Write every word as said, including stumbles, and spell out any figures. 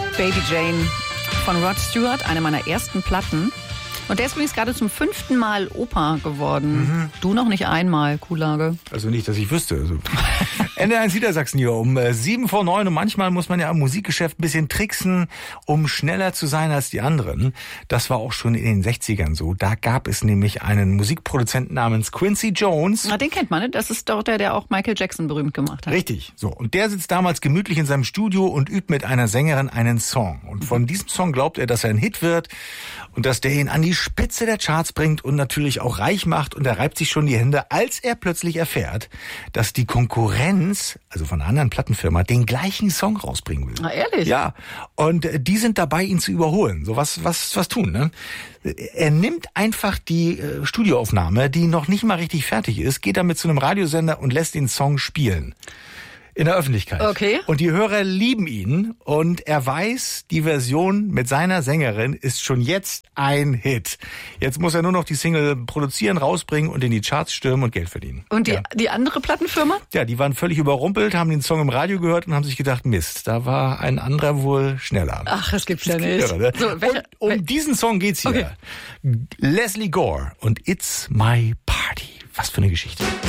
Baby Jane von Rod Stewart, eine meiner ersten Platten. Und der ist übrigens gerade zum fünften Mal Opa geworden. Mhm. Du noch nicht einmal, Kuhlage. Also nicht, dass ich wüsste. Also. Ende eins Niedersachsen hier um äh, sieben vor neun. Und manchmal muss man ja am Musikgeschäft ein bisschen tricksen, um schneller zu sein als die anderen. Das war auch schon in den sechzigern so. Da gab es nämlich einen Musikproduzenten namens Quincy Jones. Na, den kennt man, ne? Das ist doch der, der auch Michael Jackson berühmt gemacht hat. Richtig. So. Und der sitzt damals gemütlich in seinem Studio und übt mit einer Sängerin einen Song. Und von diesem Song glaubt er, dass er ein Hit wird und dass der ihn an die Spitze der Charts bringt und natürlich auch reich macht. Und er reibt sich schon die Hände, als er plötzlich erfährt, dass die Konkurrenz, also von einer anderen Plattenfirma, den gleichen Song rausbringen will. Na, ehrlich? Ja. Und die sind dabei, ihn zu überholen. So was, was, was tun, ne? Er nimmt einfach die äh, Studioaufnahme, die noch nicht mal richtig fertig ist, geht damit zu einem Radiosender und lässt den Song spielen. In der Öffentlichkeit. Okay. Und die Hörer lieben ihn und er weiß, die Version mit seiner Sängerin ist schon jetzt ein Hit. Jetzt muss er nur noch die Single produzieren, rausbringen und in die Charts stürmen und Geld verdienen. Und die, ja. die andere Plattenfirma? Ja, die waren völlig überrumpelt, haben den Song im Radio gehört und haben sich gedacht, Mist, da war ein anderer wohl schneller. Ach, das gibt's ja nicht. Irre, ne? So, welche, und um diesen Song geht's hier. Okay. Leslie Gore und It's My Party. Was für eine Geschichte.